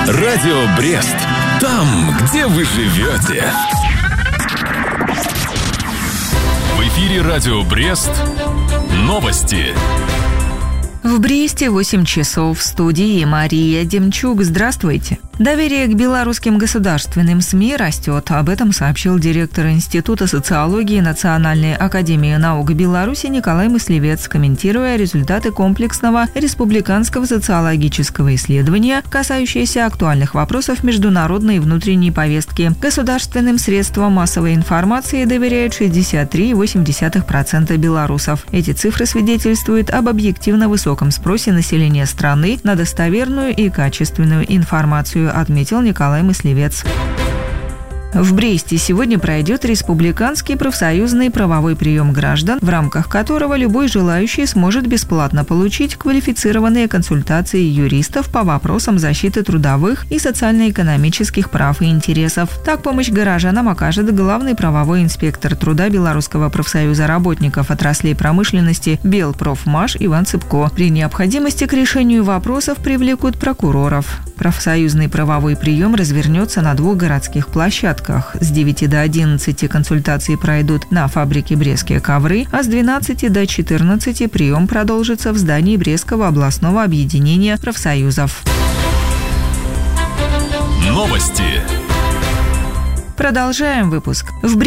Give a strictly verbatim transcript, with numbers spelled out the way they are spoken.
Радио Брест. Там, где вы живете. В эфире Радио Брест. Новости. В Бресте восемь часов. В студии Мария Демчук. Здравствуйте. Доверие к белорусским государственным СМИ растет. Об этом сообщил директор Института социологии Национальной академии наук Беларуси Николай Мыслевец, комментируя результаты комплексного республиканского социологического исследования, касающиеся актуальных вопросов международной и внутренней повестки. Государственным средствам массовой информации доверяют шестьдесят три целых восемь десятых процента белорусов. Эти цифры свидетельствуют об объективно высоком спросе населения страны на достоверную и качественную информацию, отметил Николай Мыслевец. В Бресте сегодня пройдет республиканский профсоюзный правовой прием граждан, в рамках которого любой желающий сможет бесплатно получить квалифицированные консультации юристов по вопросам защиты трудовых и социально-экономических прав и интересов. Так, помощь горожанам окажет главный правовой инспектор труда Белорусского профсоюза работников отраслей промышленности Белпрофмаш Иван Цыпко. При необходимости к решению вопросов привлекут прокуроров. Профсоюзный правовой прием развернется на двух городских площадках. С девяти до одиннадцати консультации пройдут на фабрике «Брестские ковры», а с двенадцати до четырнадцати прием продолжится в здании Брестского областного объединения профсоюзов. Новости. Продолжаем выпуск. В